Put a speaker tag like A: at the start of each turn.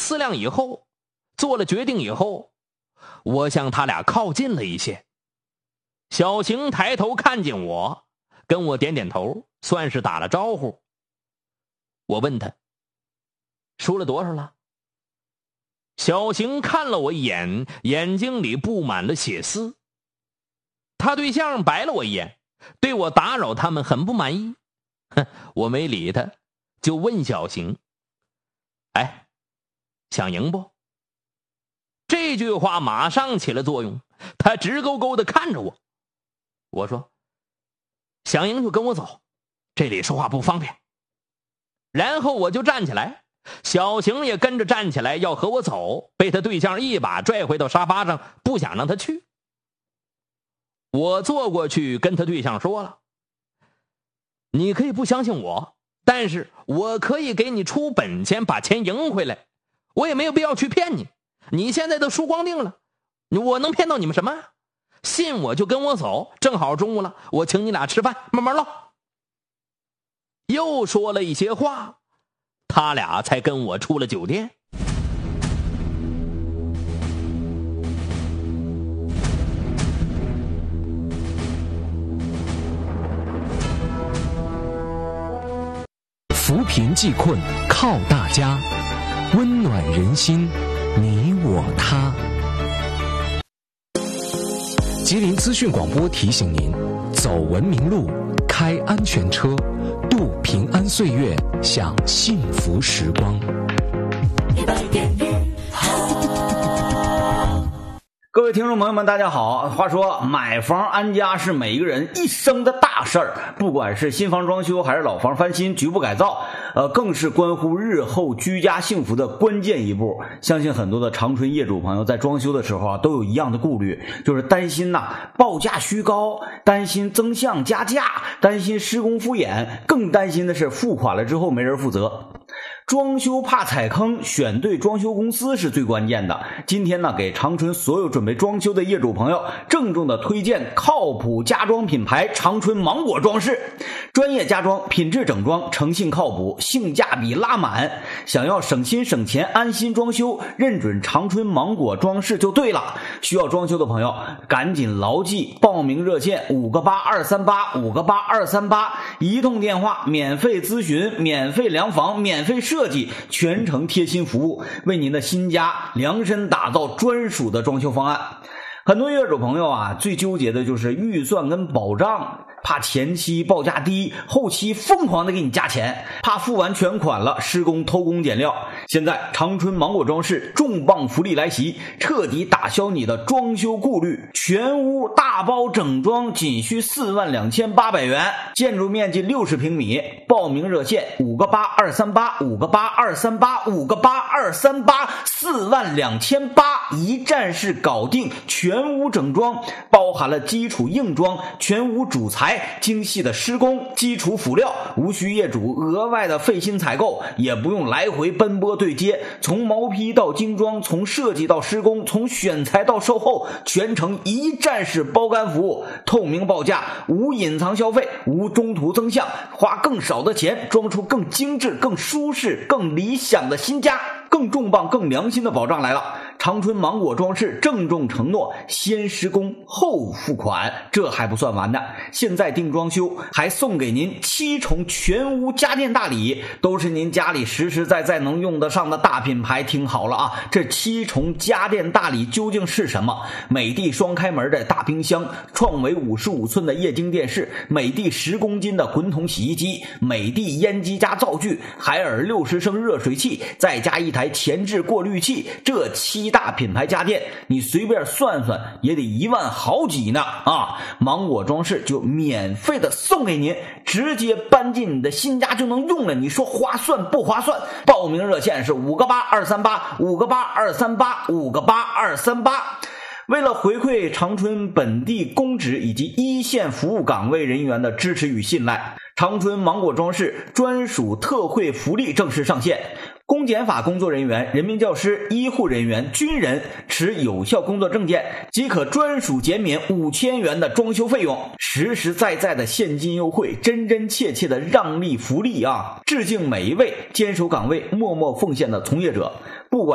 A: 思量以后，做了决定以后，我向他俩靠近了一些。小邢抬头看见我，跟我点点头，算是打了招呼。我问他输了多少了。小邢看了我一眼，眼睛里布满了血丝。他对象白了我一眼，对我打扰他们很不满意。我没理他，就问小邢：哎，想赢不？这句话马上起了作用，他直勾勾地看着我。我说：想赢就跟我走，这里说话不方便。然后我就站起来，小邢也跟着站起来要和我走，被他对象一把拽回到沙发上，不想让他去。我坐过去跟他对象说了：你可以不相信我，但是我可以给你出本钱把钱赢回来，我也没有必要去骗你。你现在都输光腚了，我能骗到你们什么？信我就跟我走，正好中午了，我请你俩吃饭，慢慢唠。又说了一些话，他俩才跟我出了酒店。
B: 扶贫济困靠大家，温暖人心你我他。吉林资讯广播提醒您：走文明路，开安全车，度平安岁月，享幸福时光。
C: 各位听众朋友们大家好。话说买房安家是每一个人一生的大事儿，不管是新房装修还是老房翻新局部改造，更是关乎日后居家幸福的关键一步。相信很多的长春业主朋友在装修的时候都有一样的顾虑，就是担心报价虚高，担心增项加价，担心施工敷衍，更担心的是付款了之后没人负责。装修怕踩坑，选对装修公司是最关键的。今天给长春所有准备装修的业主朋友郑重的推荐靠谱家装品牌长春芒果装饰。专业家装，品质整装，诚信靠谱，性价比拉满。想要省心省钱安心装修，认准长春芒果装饰就对了。需要装修的朋友赶紧牢记报名热线5个8 238 5个8 238，一通电话免费咨询，免费量房，免费设计，全程贴心服务，为您的新家量身打造专属的装修方案。很多业主朋友最纠结的就是预算跟保障，怕前期报价低，后期疯狂的给你加钱，怕付完全款了施工偷工减料。现在长春芒果装饰重磅福利来袭，彻底打消你的装修顾虑，全屋大包整装仅需42800元，建筑面积60平米。报名热线5个8 238 5个8 238 5个8 238 42800，一站式搞定全屋整装，包含了基础硬装、全屋主材、精细的施工、基础辅料，无需业主额外的费心采购，也不用来回奔波对接，从毛坯到精装，从设计到施工，从选材到售后，全程一站式包干服务，透明报价，无隐藏消费，无中途增项，花更少的钱装出更精致、更舒适、更理想的新家。更重磅更良心的保障来了，长春芒果装饰郑重承诺先施工后付款。这还不算完的，现在订装修还送给您7重全屋家电大礼，都是您家里实实在在能用得上的大品牌。听好了这7重家电大礼究竟是什么？美的双开门的大冰箱，创维55寸的液晶电视，美的10公斤的滚筒洗衣机，美的烟机加灶具，海尔60升热水器，再加一台前置过滤器，这7大品牌家电你随便算算也得1万好几呢芒果装饰就免费的送给您，直接搬进你的新家就能用了，你说划算不划算？报名热线是5个8 238 5个8 238 5个8 238。为了回馈长春本地公职以及一线服务岗位人员的支持与信赖，长春芒果装饰专属特惠福利正式上线。公检法工作人员、人民教师、医护人员、军人持有效工作证件即可专属减免5000元的装修费用，实实在在的现金优惠，真真切切的让利福利致敬每一位坚守岗位、默默奉献的从业者。不管